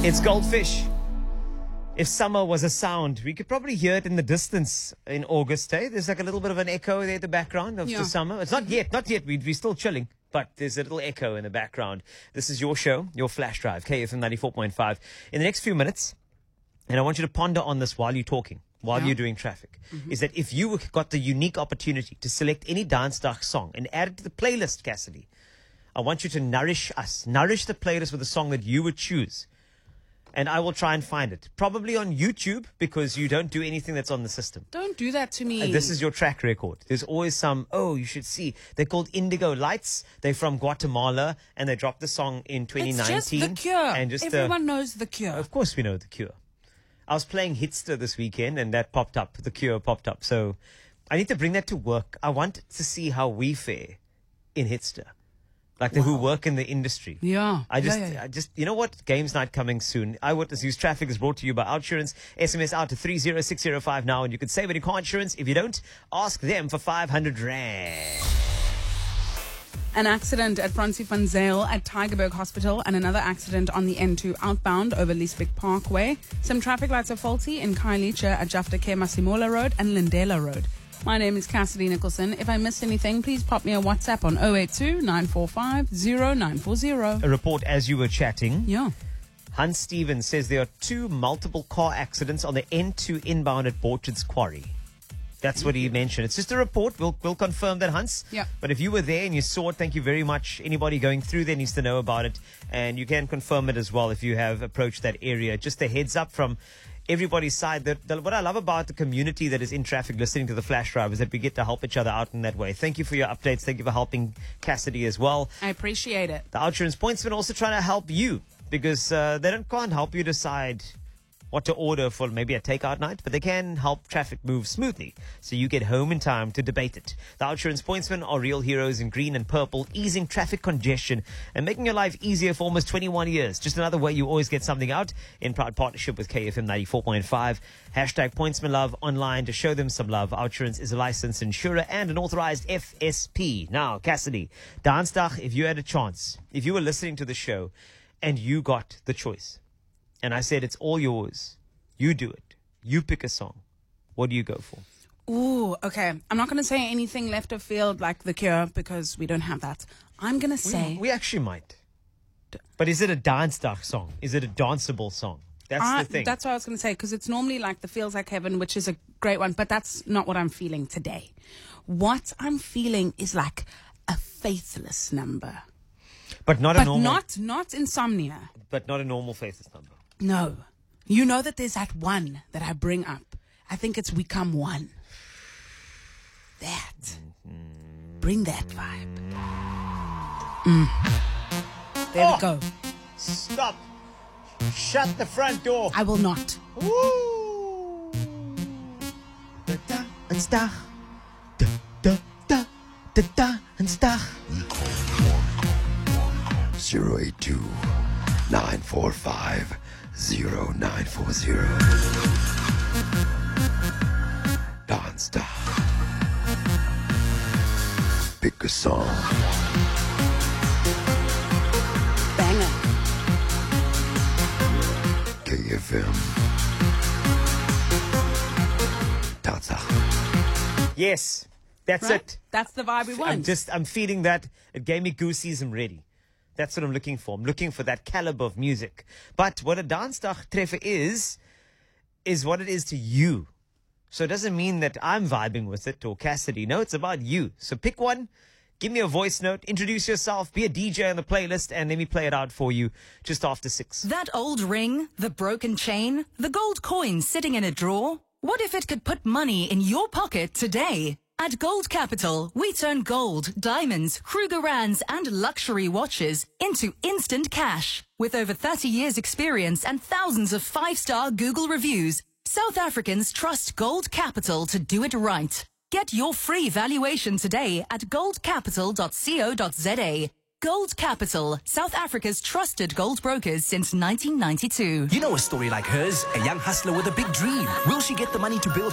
It's Goldfish. If summer was a sound, we could probably hear it in the distance in August. There's like a little bit of an echo there in the background of the summer. It's not yet. We're still chilling, but there's a little echo in the background. This is your show, your Flash Drive, KFM 94.5. In the next few minutes, and I want you to ponder on this while you're talking, while you're doing traffic, is that if you got the unique opportunity to select any Dansdag song and add it to the playlist, Cassidy, I want you to nourish the playlist with a song that you would choose. And I will try and find it. Probably on YouTube, because you don't do anything that's on the system. Don't do that to me. And this is your track record. There's always some, you should see. They're called Indigo Lights. They're from Guatemala, and they dropped the song in 2019. It's just The Cure. And Everyone knows The Cure. Of course we know The Cure. I was playing Hitster this weekend, and that popped up. The Cure popped up. So I need to bring that to work. I want to see how we fare in Hitster. Like who work in the industry. Yeah. I just, you know what? Games night coming soon. Eyewitness News Traffic is brought to you by OUTsurance. SMS out to 30605 now, and you can save any car insurance. If you don't, ask them for 500 Rand. An accident at Francie van Zyl at Tygerberg Hospital and another accident on the N2 outbound over Liesbeek Parkway. Some traffic lights are faulty in Khayelitsha at Jaftake Masimola Road and Lindela Road. My name is Cassidy Nicholson. If I missed anything, please pop me a WhatsApp on 082-945-0940. A report as you were chatting. Yeah. Hans Stevens says there are 2 multiple car accidents on the N2 inbound at Borchard's Quarry. That's what he mentioned. It's just a report. We'll confirm that, Hans. Yeah. But if you were there and you saw it, thank you very much. Anybody going through there needs to know about it. And you can confirm it as well if you have approached that area. Just a heads up from everybody's side. What I love about the community that is in traffic listening to the Flash Drive is that we get to help each other out in that way. Thank you for your updates. Thank you for helping Cassidy as well. I appreciate it. The OUTsurance Pointsman also trying to help you because they can't help you decide what to order for maybe a takeout night, but they can help traffic move smoothly so you get home in time to debate it. The OUTsurance Pointsmen are real heroes in green and purple, easing traffic congestion and making your life easier for almost 21 years. Just another way you always get something out in proud partnership with KFM 94.5. Hashtag Pointsman Love online to show them some love. OUTsurance is a licensed insurer and an authorized FSP. Now, Cassidy, Dansdag, if you had a chance, if you were listening to the show and you got the choice, and I said, it's all yours. You do it. You pick a song. What do you go for? Ooh, okay. I'm not going to say anything left of field like The Cure because we don't have that. I'm going to say... We actually might. But is it a Dansdag song? Is it a danceable song? That's the thing. That's what I was going to say because it's normally like the Feels Like Heaven, which is a great one, but that's not what I'm feeling today. What I'm feeling is like a faithless number. But not a normal... Not Insomnia. But not a normal faithless number. No. You know that there's that one that I bring up. I think it's We Come One. That. Bring that vibe. There we go. Stop. Shut the front door. I will not. Woo. Dansdag. Dansdag. 082 945 0940. Dansdag. Pick a song. Banger. KFM. Dansdag. Yes, that's Right? it. That's the vibe we want. I'm feeling that. It gave me goosies. I'm ready. That's what I'm looking for. I'm looking for that caliber of music. But what a Dansdag treffer is what it is to you. So it doesn't mean that I'm vibing with it or Cassidy. No, it's about you. So pick one, give me a voice note, introduce yourself, be a DJ on the playlist, and let me play it out for you just after 6. That old ring, the broken chain, the gold coin sitting in a drawer. What if it could put money in your pocket today? At Gold Capital, we turn gold, diamonds, Krugerrands, and luxury watches into instant cash. With over 30 years experience and thousands of 5-star Google reviews, South Africans trust Gold Capital to do it right. Get your free valuation today at goldcapital.co.za. Gold Capital, South Africa's trusted gold brokers since 1992. You know a story like hers, a young hustler with a big dream. Will she get the money to build